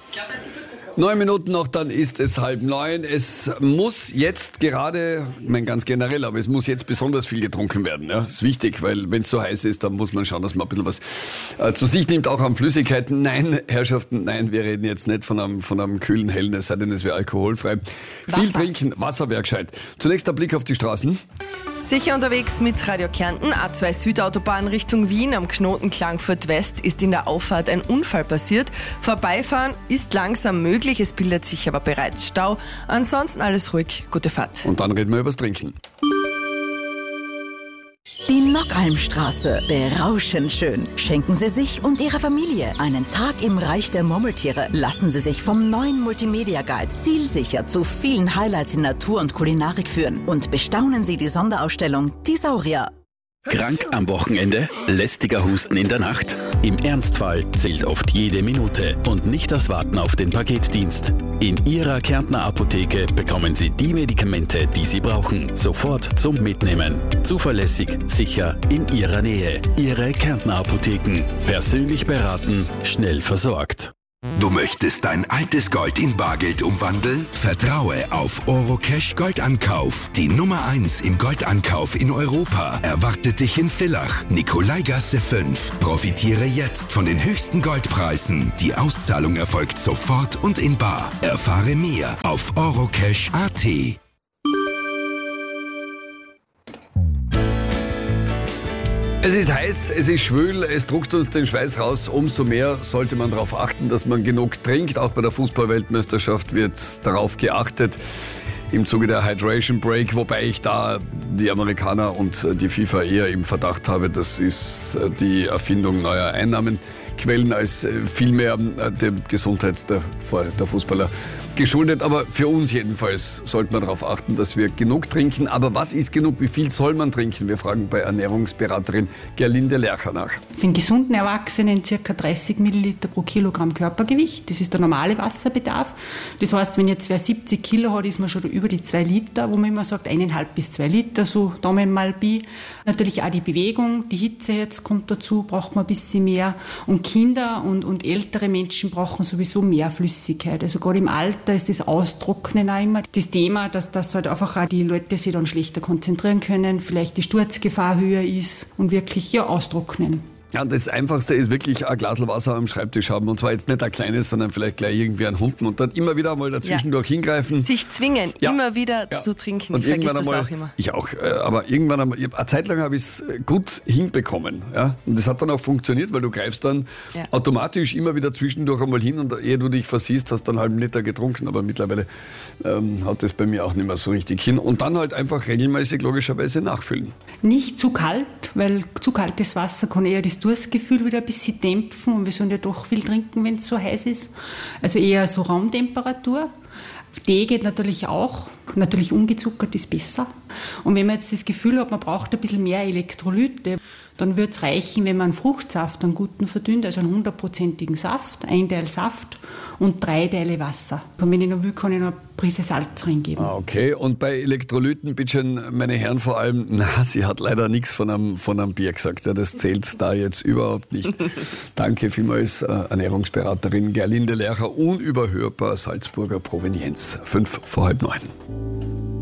9 Minuten noch, dann ist es 8:30. Es muss jetzt gerade, ich meine ganz generell, aber es muss jetzt besonders viel getrunken werden. Ja? Das ist wichtig, weil wenn es so heiß ist, dann muss man schauen, dass man ein bisschen was zu sich nimmt, auch an Flüssigkeiten. Nein, Herrschaften, nein, wir reden jetzt nicht von einem kühlen, hellen, es sei denn, es wäre alkoholfrei. Wasser. Viel trinken, Wasser wäre gescheit. Zunächst der Blick auf die Straßen. Sicher unterwegs mit Radio Kärnten, A2 Südautobahn Richtung Wien. Am Knoten Klagenfurt West ist in der Auffahrt ein Unfall passiert. Vorbeifahren ist langsam möglich, es bildet sich aber bereits Stau. Ansonsten alles ruhig, gute Fahrt. Und dann reden wir übers Trinken. Die Nockalmstraße, berauschend schön. Schenken Sie sich und Ihrer Familie einen Tag im Reich der Murmeltiere. Lassen Sie sich vom neuen Multimedia Guide zielsicher zu vielen Highlights in Natur und Kulinarik führen. Und bestaunen Sie die Sonderausstellung Die Saurier. Krank am Wochenende? Lästiger Husten in der Nacht? Im Ernstfall zählt oft jede Minute und nicht das Warten auf den Paketdienst. In Ihrer Kärntner Apotheke bekommen Sie die Medikamente, die Sie brauchen, sofort zum Mitnehmen. Zuverlässig, sicher, in Ihrer Nähe. Ihre Kärntner Apotheken. Persönlich beraten, schnell versorgt. Du möchtest dein altes Gold in Bargeld umwandeln? Vertraue auf Orocash Goldankauf. Die Nummer 1 im Goldankauf in Europa erwartet dich in Villach, Nikolaigasse 5. Profitiere jetzt von den höchsten Goldpreisen. Die Auszahlung erfolgt sofort und in bar. Erfahre mehr auf orocash.at. Es ist heiß, es ist schwül, es druckt uns den Schweiß raus. Umso mehr sollte man darauf achten, dass man genug trinkt. Auch bei der Fußball-Weltmeisterschaft wird darauf geachtet im Zuge der Hydration Break, wobei ich da die Amerikaner und die FIFA eher im Verdacht habe, das ist die Erfindung neuer Einnahmenquellen als vielmehr der Gesundheit der Fußballer geschuldet. Aber für uns jedenfalls sollte man darauf achten, dass wir genug trinken. Aber was ist genug? Wie viel soll man trinken? Wir fragen bei Ernährungsberaterin Gerlinde Lercher nach. Für einen gesunden Erwachsenen ca. 30 Milliliter pro Kilogramm Körpergewicht. Das ist der normale Wasserbedarf. Das heißt, wenn jetzt wer 70 Kilo hat, ist man schon über die 2 Liter, wo man immer sagt 1,5 bis 2 Liter, so Daumen mal Pi. Natürlich auch die Bewegung, die Hitze jetzt kommt dazu, braucht man ein bisschen mehr. Und Kinder und ältere Menschen brauchen sowieso mehr Flüssigkeit. Also gerade im Alter ist das Austrocknen auch immer das Thema, dass halt einfach auch die Leute sich dann schlechter konzentrieren können, vielleicht die Sturzgefahr höher ist und wirklich austrocknen. Ja, das Einfachste ist wirklich ein Glas Wasser am Schreibtisch haben. Und zwar jetzt nicht ein kleines, sondern vielleicht gleich irgendwie einen Hunden und dann immer wieder mal dazwischendurch hingreifen. Sich zwingen, immer wieder zu trinken. Und ich vergesse das einmal, auch immer. Ich auch. Aber irgendwann einmal, eine Zeit lang habe ich es gut hinbekommen. Ja? Und das hat dann auch funktioniert, weil du greifst dann automatisch immer wieder zwischendurch einmal hin und ehe du dich versiehst, hast dann einen halben Liter getrunken. Aber mittlerweile haut das bei mir auch nicht mehr so richtig hin. Und dann halt einfach regelmäßig logischerweise nachfüllen. Nicht zu kalt, weil zu kaltes Wasser kann eher das Durstgefühl wieder ein bisschen dämpfen und wir sollen ja doch viel trinken, wenn es so heiß ist. Also eher so Raumtemperatur. Tee geht natürlich auch. Natürlich ungezuckert ist besser. Und wenn man jetzt das Gefühl hat, man braucht ein bisschen mehr Elektrolyte, dann würde es reichen, wenn man einen Fruchtsaft, einen guten verdünnt, also einen 100%igen Saft, 1 Teil Saft und 3 Teile Wasser. Und wenn ich noch will, kann ich noch eine Prise Salz reingeben. Okay, und bei Elektrolyten, bitte schön, meine Herren vor allem, sie hat leider nichts von einem Bier gesagt. Ja, das zählt da jetzt überhaupt nicht. Danke vielmals, Ernährungsberaterin Gerlinde Lercher, unüberhörbar Salzburger Provenienz. 8:55.